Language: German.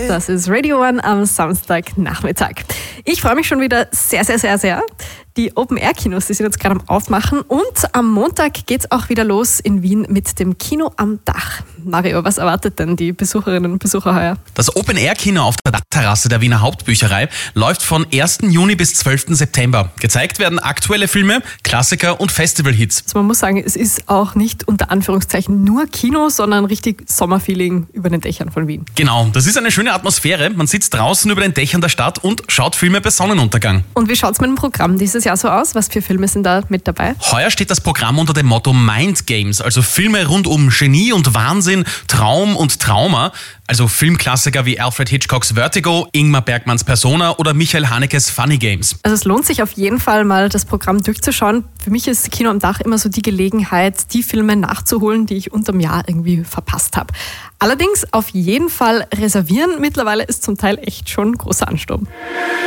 Das ist Radio One am Samstagnachmittag. Ich freue mich schon wieder sehr, sehr, sehr, sehr. Die Open-Air-Kinos, die sind jetzt gerade am Aufmachen und am Montag geht es auch wieder los in Wien mit dem Kino am Dach. Mario, was erwartet denn die Besucherinnen und Besucher heuer? Das Open-Air-Kino auf der Dachterrasse der Wiener Hauptbücherei läuft von 1. Juni bis 12. September. Gezeigt werden aktuelle Filme, Klassiker und Festival-Hits. Also man muss sagen, es ist auch nicht unter Anführungszeichen nur Kino, sondern richtig Sommerfeeling über den Dächern von Wien. Genau, das ist eine schöne Atmosphäre. Man sitzt draußen über den Dächern der Stadt und schaut Filme bei Sonnenuntergang. Und wie schaut es mit dem Programm dieses Jahr so aus? Was für Filme sind da mit dabei? Heuer steht das Programm unter dem Motto Mind Games, also Filme rund um Genie und Wahnsinn, Traum und Trauma. Also Filmklassiker wie Alfred Hitchcocks Vertigo, Ingmar Bergmanns Persona oder Michael Hanekes Funny Games. Also es lohnt sich auf jeden Fall mal, das Programm durchzuschauen. Für mich ist Kino am Dach immer so die Gelegenheit, die Filme nachzuholen, die ich unterm Jahr irgendwie verpasst habe. Allerdings auf jeden Fall reservieren. Mittlerweile ist zum Teil echt schon großer Ansturm.